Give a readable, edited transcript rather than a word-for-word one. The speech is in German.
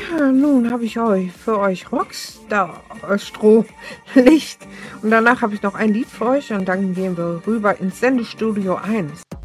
Nun habe ich für euch Rockstar Strohlicht. Und danach habe ich noch ein Lied für euch und dann gehen wir rüber ins Sendestudio 1.